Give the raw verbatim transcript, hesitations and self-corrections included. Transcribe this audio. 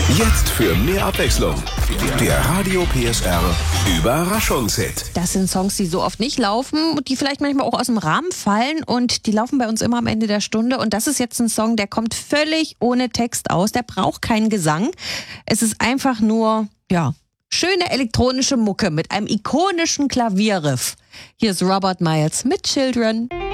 Jetzt für mehr Abwechslung. Der Radio P S R Überraschungshit. Das sind Songs, die so oft nicht laufen, die vielleicht manchmal auch aus dem Rahmen fallen und die laufen bei uns immer am Ende der Stunde. Und das ist jetzt ein Song, der kommt völlig ohne Text aus, der braucht keinen Gesang. Es ist einfach nur, ja, schöne elektronische Mucke mit einem ikonischen Klavierriff. Hier ist Robert Miles mit Children.